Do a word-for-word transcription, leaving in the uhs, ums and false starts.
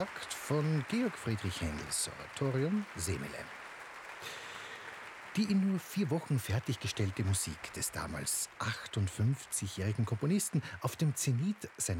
Akt von Georg Friedrich Händels Oratorium Semele. Die in nur vier Wochen fertiggestellte Musik des damals achtundfünfzigjährigen Komponisten auf dem Zenit seiner